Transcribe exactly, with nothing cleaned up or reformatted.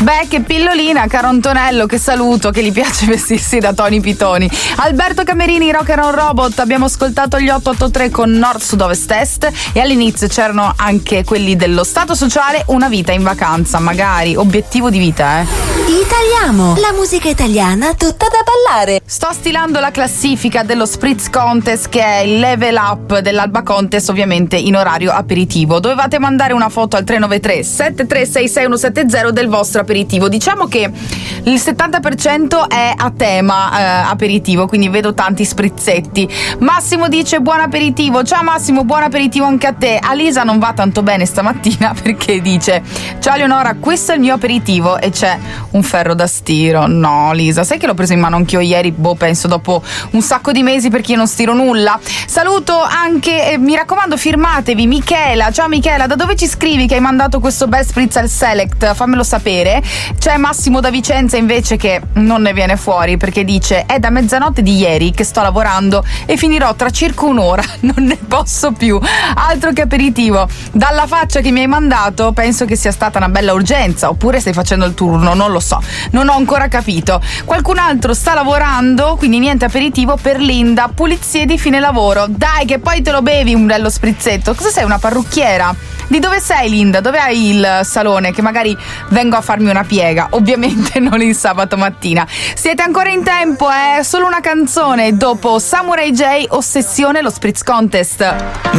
Beh, che pillolina, caro Antonello, che saluto, che gli piace vestirsi da Tony Pitoni. Alberto Camerini, Rock and Roll Robot, abbiamo ascoltato gli otto otto tre con Nord, Sud, Ovest, Est, e all'inizio c'erano anche quelli dello Stato Sociale, Una vita in vacanza, magari, obiettivo di vita, eh. Italiamo, la musica italiana tutta da ballare. Sto stilando la classifica dello Spritz Contest, che è il level up dell'Alba Contest, ovviamente in orario aperitivo. Dovevate mandare una foto al tre nove tre sette tre sei sei uno sette zero del vostro aperitivo. Diciamo che il settanta per cento è a tema eh, aperitivo, quindi vedo tanti sprizzetti. Massimo dice buon aperitivo. Ciao Massimo, buon aperitivo anche a te. Alisa non va tanto bene stamattina perché dice: ciao Leonora, questo è il mio aperitivo, e c'è un ferro da stiro. No Lisa, sai che l'ho preso in mano anch'io ieri, boh, penso dopo un sacco di mesi, perché io non stiro nulla. Saluto anche, eh, mi raccomando, firmatevi. Michela, ciao Michela, da dove ci scrivi che hai mandato questo bel spritz al Select? Fammelo sapere. C'è Massimo da Vicenza invece che non ne viene fuori, perché dice: è da mezzanotte di ieri che sto lavorando e finirò tra circa un'ora, non ne posso più. Altro che aperitivo. Dalla faccia che mi hai mandato penso che sia stata una bella urgenza, oppure stai facendo il turno, non lo so, non ho ancora capito. Qualcun altro sta lavorando, quindi niente aperitivo per Linda. Pulizie di fine lavoro. Dai che poi te lo bevi un bello sprizzetto. Cosa sei, una parrucchiera? Di dove sei Linda? Dove hai il salone? Che magari vengo a farmi una piega. Ovviamente non il sabato mattina. Siete ancora in tempo, è eh? Solo una canzone dopo Samurai J, Ossessione, lo Spritz Contest.